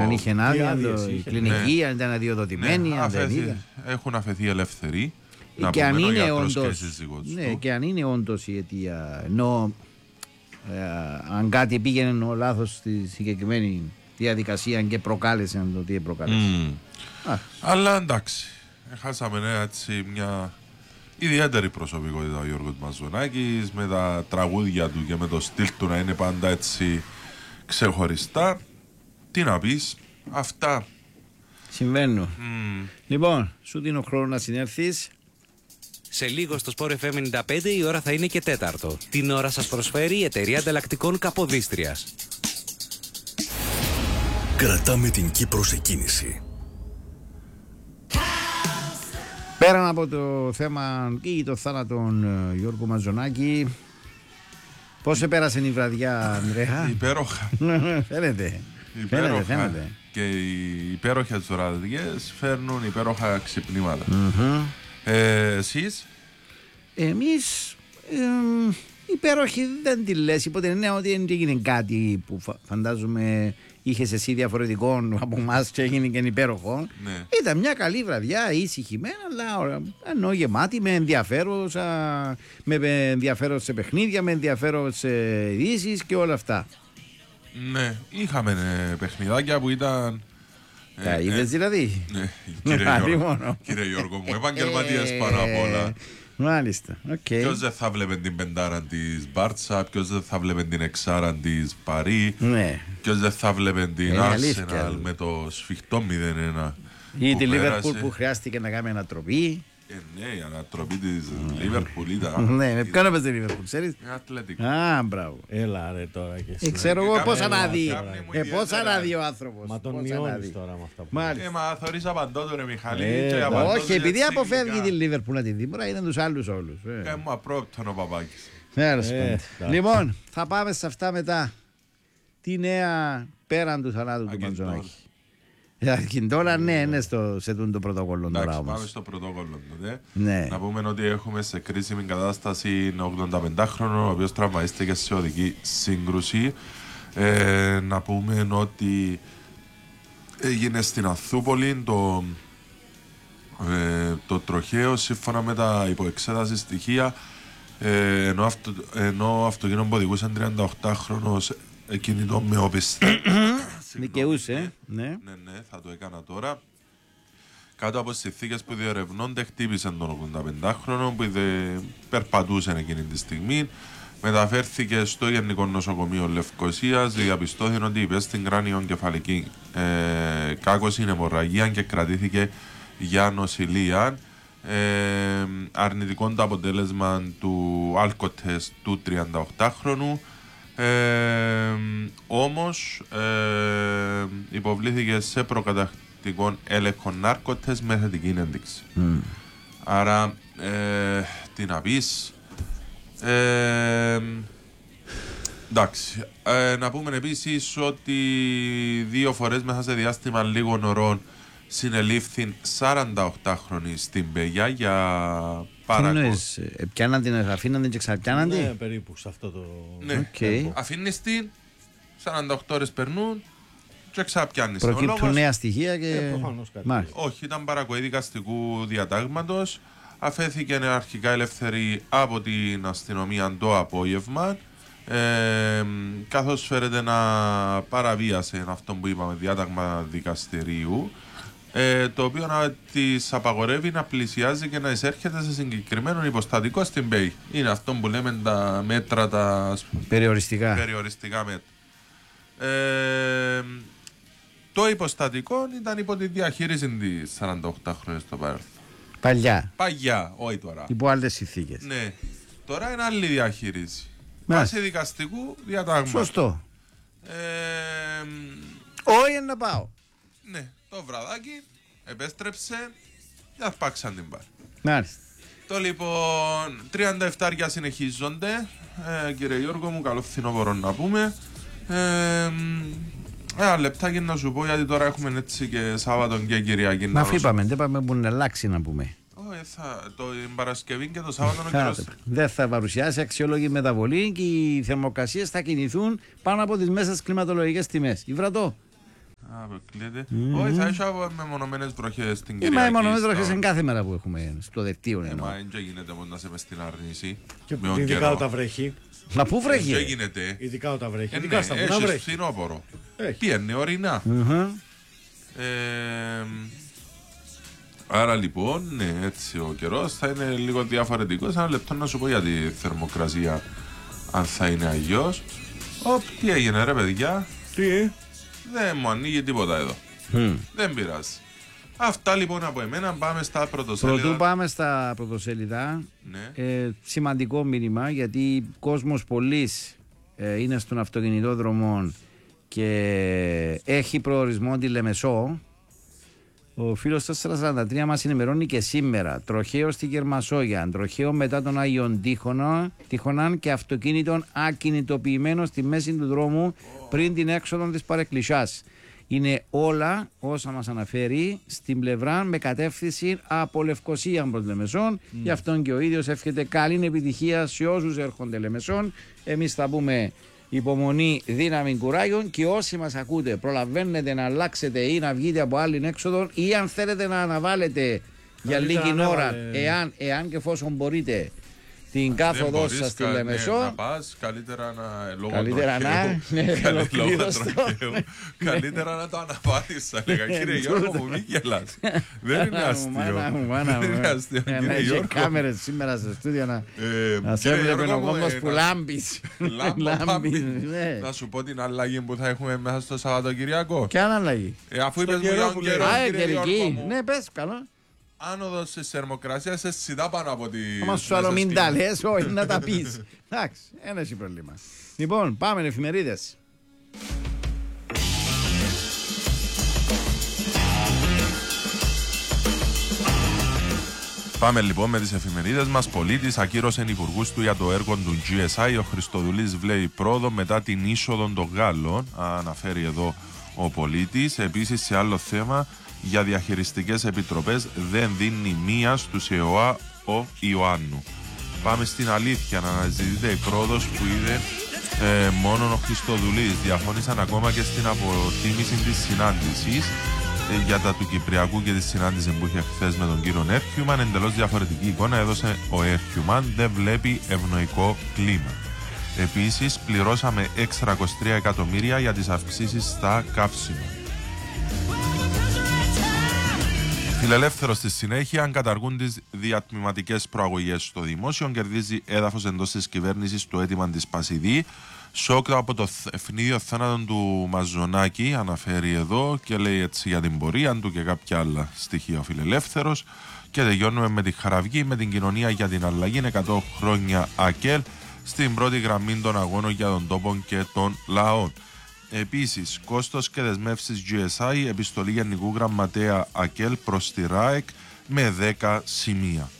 Αν είχε άδεια, η κλινική, αν ήταν αδειοδοτημένη, αν δεν ήταν. Έχουν αφαιθεί ελεύθεροι. Και αν είναι όντως. Ναι, και αν είναι όντως η αιτία. Ενώ αν κάτι πήγαινε λάθος στη συγκεκριμένη διαδικασία και προκάλεσε το τι προκάλεσε. Αλλά εντάξει, χάσαμε έτσι μια ιδιαίτερη προσωπικότητα ο Γιώργος Μαζονάκης, με τα τραγούδια του και με το στυλ του να είναι πάντα έτσι ξεχωριστά. Τι να πεις, αυτά συμβαίνουν. Λοιπόν, σου δίνω χρόνο να συνέρθεις. Σε λίγο στο Sport FM 95 η ώρα θα είναι και 4. Την ώρα σας προσφέρει η εταιρεία ανταλλακτικών Καποδίστριας. Κρατάμε την Κύπρο σε κίνηση. Πέραν από το θέμα ή το θάνατο Γιώργου Μαζονάκη, πώς επέρασε η βραδιά, Ανδρέα? Υπέροχα. Φαίνεται. Και οι υπέροχες βραδιές φέρνουν υπέροχα ξυπνήματα. Εσείς? Εμείς υπέροχοι δεν τη λες, υπό την έννοια ότι δεν έγινε κάτι που φαντάζομαι είχες εσύ διαφορετικό από εμάς και έγινε και υπέροχο. Ναι. Ήταν μια καλή βραδιά, ήσυχη μεν, αλλά ενώ γεμάτη με ενδιαφέρον σε παιχνίδια, με ενδιαφέρον σε ειδήσεις και όλα αυτά. Ναι, είχαμε παιχνιδάκια που ήταν... Τα είδες δηλαδή? Ναι, κύριε Γιώργο μου, επαγγελματίες πάνω απ' όλα. Μάλιστα, οκ. Ποιος δεν θα βλέπε την πεντάρα της Μπάρτσα, ποιος δεν θα βλέπε την εξάρα της Παρί, ποιος δεν θα βλέπε την Arsenal με το σφιχτό 0-1. Ή τη Liverpool που χρειάστηκε να κάνει ανατροπή. Ναι, η ανατροπή της Liverpool ήταν. Ναι, με ποιον έπαιζε η Liverpool, ξέρεις? Ατλέτικο. Α, μπράβο. Έλα ρε τώρα και εσύ. Ξέρω εγώ πόσα να δει. Πόσα να δει ο άνθρωπος. Μα τον μειώνεις τώρα με αυτά που... Μα θωρείς απαντώ του ρε Μιχάλη. Όχι, επειδή αποφεύγει τη Liverpool να την δει, μπορεί να ήταν τους άλλους όλους. Μου απρόπτων ο Παπάκης. Λοιπόν, θα πάμε σε αυτά μετά. Τι νέα πέραν του θανάτου του Μαζονάκη? Τώρα ναι, είναι σε το πρωτόκολλο τώρα όμως. Πάμε στο πρωτόκολλο τότε. Ναι. Να πούμε ότι έχουμε σε κρίσιμη κατάσταση 85χρονο, ο οποίος τραυματίστηκε σε οδική σύγκρουση. Να πούμε ότι έγινε στην Αθούπολη το τροχαίο σύμφωνα με τα υποεξέταση στοιχεία, ενώ αυτοκίνητο που οδηγούσε 38χρονος κινητό με όπισθη. Δικαιούσε, ναι, θα το έκανα τώρα. Κάτω από συνθήκες που διερευνώνται, χτύπησε τον 85χρονο που περπατούσε εκείνη τη στιγμή. Μεταφέρθηκε στο Γενικό Νοσοκομείο Λευκωσίας. Διαπιστώθηκε ότι υπέστη κράνιον κεφαλική κάκωση, αιμορραγία και κρατήθηκε για νοσηλεία. Αρνητικό το αποτέλεσμα του αλκοτεστ του 38χρονου. Όμως υποβλήθηκε σε προκαταρκτικό έλεγχο νάρκωτες με θετική ένδειξη. Άρα τι να πεις, εντάξει, να πούμε επίσης ότι 2 φορές μέσα σε διάστημα λίγων ωρών συνελήφθην 48χρονοι στην Πεγιά για παρακολούθηση. Πιάναν την, αφήναν την και ξαναπιάναν την. Ναι, περίπου σε αυτό το... Ναι, αφήνεις την, 48 ώρες περνούν και ξαναπιάνεις. Προκύπτουν νέα στοιχεία και... Όχι, ήταν παρακοή δικαστικού διατάγματος. Αφέθηκε αρχικά ελεύθερη από την αστυνομία το απόγευμα, καθώς φέρεται να παραβίασε αυτό που είπαμε, διάταγμα δικαστηρίου, το οποίο να της απαγορεύει να πλησιάζει και να εισέρχεται σε συγκεκριμένο υποστατικό στην ΠΕΗ. Είναι αυτό που λέμε τα μέτρα, τα περιοριστικά μέτρα. Το υποστατικό ήταν υπό τη διαχείριση της 48χρονης στο παρελθόν. Παλιά, όχι τώρα. Υπό άλλες συνθήκες. Ναι. Τώρα είναι άλλη διαχείριση. Βάσει δικαστικού διατάγματος. Σωστό. Όχι να πάω. Ναι. Το βραδάκι επέστρεψε και αρπάξαν την μπαρ. Μάλιστα. Το λοιπόν 37 συνεχίζονται. Κύριε Γιώργο μου, καλό φθινόπωρο να πούμε. Ένα λεπτάκι να σου πω, γιατί τώρα έχουμε έτσι και Σάββατο και Κυριακή. Μα φύγαμε, δεν πάμε που να αλλάξει να πούμε. Την Παρασκευή και το Σάββατο ο καιρός δεν θα παρουσιάσει αξιόλογη μεταβολή και οι θερμοκρασίες θα κινηθούν πάνω από τις μέσες κλιματολογικές τιμές. Υβρατώ. Αποκλείεται. Όχι, θα έχει μεμονωμένες βροχές στην Κυριακή. Μα οι μεμονωμένες βροχές είναι κάθε μέρα που έχουμε στο δελτίο. Μα δεν γίνεται μόνο να σε μες στην αρνήση. Ειδικά όταν βρέχει. Μα πού βρέχει? Δεν γίνεται. Ειδικά όταν βρέχει. Ειδικά στα βουνά βρέχει. Έχει φθινόπορο. Πιένει ορεινά. Άρα λοιπόν, ναι, έτσι ο καιρός θα είναι λίγο διαφορετικός. Ένα λεπτό να σου πω για τη θερμοκρασία, αν θα είναι αγιός. Τι έγινε ρε παιδιά? Δεν μου ανοίγει τίποτα εδώ. Δεν πειράζει. Αυτά λοιπόν από εμένα. Πάμε στα πρωτοσέλιδα. Πρωτού πάμε στα πρωτοσέλιδα, ναι. Σημαντικό μήνυμα, γιατί κόσμος πολλής είναι στον αυτοκινητόδρομο και έχει προορισμό τη Λεμεσό. Ο φίλος 443 μας ενημερώνει και σήμερα τροχαίο στη Γερμασόγεια, τροχαίο μετά τον Άγιον Τύχωνα και αυτοκίνητον ακινητοποιημένο στη μέση του δρόμου πριν την έξοδο της παρεκκλησιάς. Είναι όλα όσα μας αναφέρει στην πλευρά με κατεύθυνση από Λευκοσία προς Λεμεσόν. Γι' αυτόν και ο ίδιος εύχεται καλή επιτυχία σε όσους έρχονται Λεμεσόν. Εμείς θα πούμε υπομονή, δύναμη, κουράγιο, και όσοι μας ακούτε προλαβαίνετε να αλλάξετε ή να βγείτε από άλλη έξοδο ή αν θέλετε να αναβάλλετε για λίγη ώρα, εάν και εφόσον μπορείτε, την κάθοδό σας στη Λεμεσό. Να πας, καλύτερα να λόγω τροχαίου. Καλύτερα να το αναβάλεις, θα λέγα. Κύριε Γιώργο μου, μη γελάς. Δεν είναι αστείο. Έχει κάμερες σήμερα στο στούντιο να σε έβλεπε ο κόμμος που λάμπεις. Να σου πω την αλλαγή που θα έχουμε μέσα στο Σαββατοκυριακό. Ποια αλλαγή? Αφού είπες μου για τον καιρό, κύριε Γιώργο μου. Ναι, πες, καλό. Άνοδος της θερμοκρασίας σε σιτά πάνω από τη... Άμα σου άλλο μην τα λες, όχι να τα πεις. Εντάξει, ένα έχει πρόβλημα. Λοιπόν, πάμε εφημερίδες. Πάμε λοιπόν με τις εφημερίδες μας. Πολίτης ακύρωσε υπουργούς του για το έργο του GSI. Ο Χριστοδουλής βλέπει πρόοδο μετά την είσοδο των Γάλλων. Αναφέρει εδώ ο Πολίτης. Επίσης σε άλλο θέμα, για διαχειριστικές επιτροπές δεν δίνει μία στους ΕΟΑ ο Ιωάννου. Πάμε στην αλήθεια, να αναζητείται η πρόοδος που είδε μόνο ο Χριστοδουλής. Διαφώνησαν ακόμα και στην αποτίμηση της συνάντησης για τα του Κυπριακού και τη συνάντηση που είχε χθες με τον κύριο Έρχιουμαν. Εντελώς διαφορετική εικόνα έδωσε ο Έρχιουμαν, δεν βλέπει ευνοϊκό κλίμα. Επίσης πληρώσαμε έξτρα 23 εκατομμύρια για τις αυξήσεις στα καύσιμα. Φιλελεύθερος στη συνέχεια, αν καταργούν τις διατμηματικές προαγωγές στο δημόσιο, κερδίζει έδαφος εντός της κυβέρνησης το αίτημα της Πασιδή. Σοκ από το ευνίδιο θάνατο του Μαζονάκη, αναφέρει εδώ και λέει έτσι για την πορεία του και κάποια άλλα στοιχεία ο Φιλελεύθερος. Και τελειώνουμε με τη Χαραυγή, με την κοινωνία για την αλλαγή. 100 χρόνια ΑΚΕΛ στην πρώτη γραμμή των αγώνων για τον τόπο και των λαών. Επίσης, κόστος και δεσμεύσεις GSI, επιστολή Γενικού Γραμματέα ΑΚΕΛ προς τη ΡΑΕΚ με 10 σημεία.